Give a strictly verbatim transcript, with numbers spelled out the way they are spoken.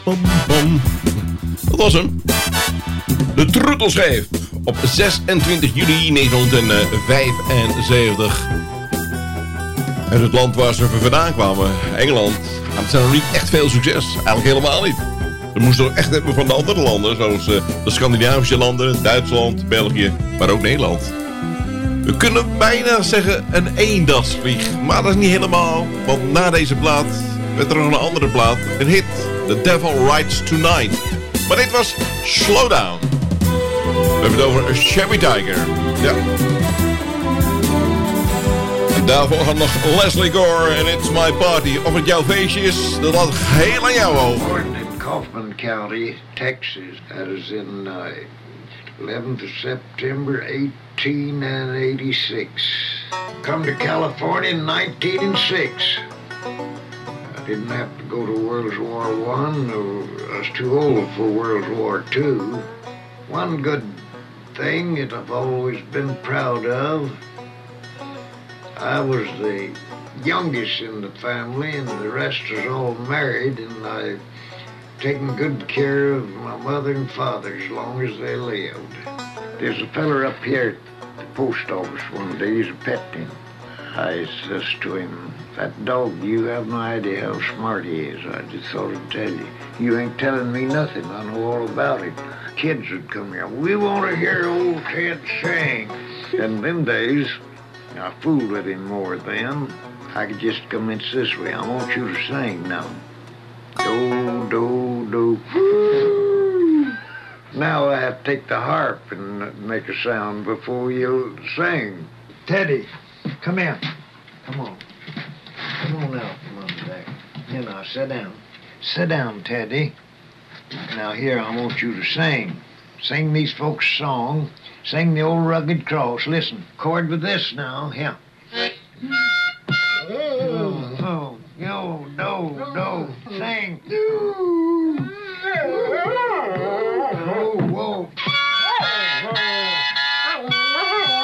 Bam, bam. Dat was hem. De Troetelschijf op zesentwintig juli negentien vijfenzeventig. En het land waar ze vandaan kwamen, Engeland, had ze nog niet echt veel succes. Eigenlijk helemaal niet. Ze moesten nog echt hebben van de andere landen, zoals de Scandinavische landen, Duitsland, België, maar ook Nederland. We kunnen bijna zeggen een eendagsvlieg, maar dat is niet helemaal, want na deze plaat werd er nog een andere plaat, een hit, The Devil Rides Tonight. Maar dit was Slow Down. We hebben het over Chevy Tiger. Ja. En daarvoor gaat nog Leslie Gore en It's My Party. Of het jouw feestje is, dat laat heel aan jou over. Born in Kaufman County, Texas. That is in uh, eleventh of September eighteen eighty-six. Come to California in nineteen oh six. I didn't have to go to World War One. I was too old for World War Two. One good thing that I've always been proud of, I was the youngest in the family, and the rest was all married, and I've taken good care of my mother and father as long as they lived. There's a feller up here at the post office one day, he's a pet him. I says to him, "That dog, you have no idea how smart he is. I just thought I'd tell you. You ain't telling me nothing. I know all about it." Kids would come here. "We want to hear old Ted sing." In them days, I fooled with him more then. I could just commence this way. "I want you to sing now. Do, do, do." Now I have to take the harp and make a sound before you sing. Teddy, come here. Come on. Come on now, come on back. Here now, sit down. Sit down, Teddy. Now here, I want you to sing. Sing these folks' song. Sing the old rugged cross. Listen, chord with this now. Here.